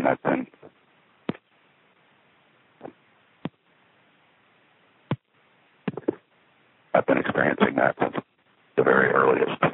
I've been experiencing that since the very earliest